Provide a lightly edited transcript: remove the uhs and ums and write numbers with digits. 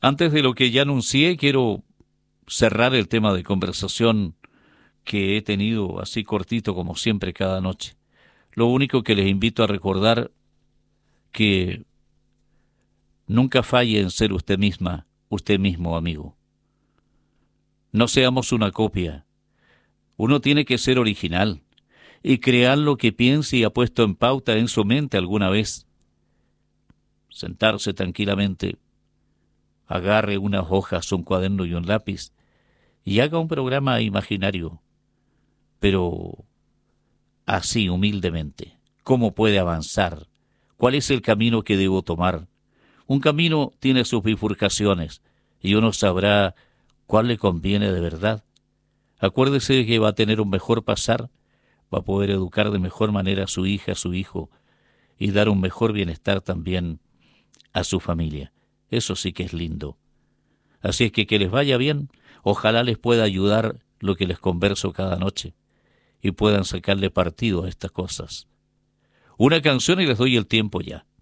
Antes de lo que ya anuncié, quiero cerrar el tema de conversación que he tenido así cortito como siempre cada noche. Lo único que les invito a recordar que nunca falle en ser usted misma, usted mismo, amigo. No seamos una copia. Uno tiene que ser original y crear lo que piense y ha puesto en pauta en su mente alguna vez. Sentarse tranquilamente, agarre unas hojas, un cuaderno y un lápiz y haga un programa imaginario, pero así humildemente. ¿Cómo puede avanzar? ¿Cuál es el camino que debo tomar? Un camino tiene sus bifurcaciones y uno sabrá cuál le conviene de verdad. Acuérdese de que va a tener un mejor pasar, va a poder educar de mejor manera a su hija, a su hijo y dar un mejor bienestar también a su familia. Eso sí que es lindo. Así es que les vaya bien. Ojalá les pueda ayudar lo que les converso cada noche y puedan sacarle partido a estas cosas. Una canción y les doy el tiempo ya.